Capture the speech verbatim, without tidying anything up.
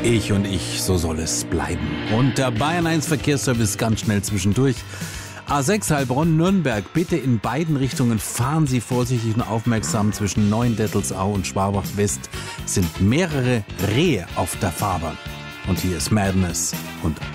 Ich und ich, so soll es bleiben. Und der Bayern eins Verkehrsservice ganz schnell zwischendurch. A sechs Heilbronn-Nürnberg, bitte in beiden Richtungen fahren Sie vorsichtig und aufmerksam. Zwischen Neuendettelsau und Schwabach-West sind mehrere Rehe auf der Fahrbahn. Und hier ist Madness und